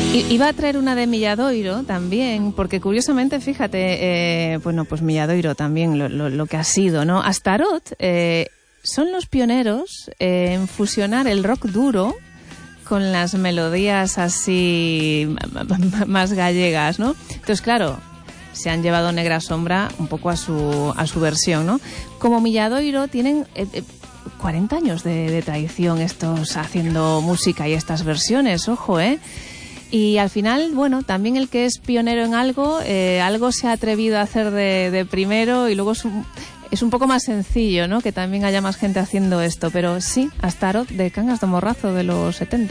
Iba a traer una de Milladoiro también, porque curiosamente, fíjate, bueno, pues Milladoiro también lo que ha sido, ¿no? Astaroth son los pioneros en fusionar el rock duro con las melodías así más gallegas, ¿no? Entonces, claro, se han llevado Negra Sombra un poco a su versión, ¿no? Como Milladoiro tienen 40 años de tradición estos haciendo música y estas versiones, ojo, ¿eh? Y al final, bueno, también el que es pionero en algo, algo se ha atrevido a hacer de primero y luego es un poco más sencillo, ¿no? Que también haya más gente haciendo esto. Pero sí, Astaroth de Cangas de Morrazo de los 70.